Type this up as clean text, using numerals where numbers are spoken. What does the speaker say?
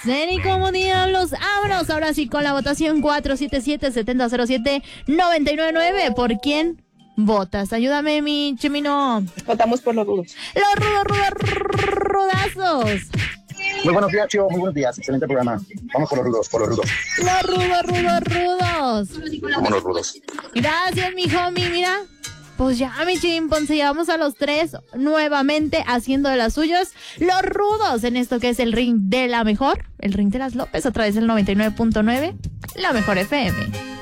Ceni, como diablos, vámonos ahora sí con la votación 477-7007-999. ¿Por quién votas? Ayúdame, mi Chimino. Votamos por los rudos. Los rudazos. Muy buenos días, Chio. Muy buenos días. Excelente programa. Vamos por los rudos, por los rudos. Los rudos. Vámonos, rudos. Gracias, mi homie. Mira, pues ya, mi chimponce, llevamos a los tres nuevamente haciendo de las suyas. Los rudos en esto que es el ring de la mejor, el ring de las López a través del 99.9, la mejor FM.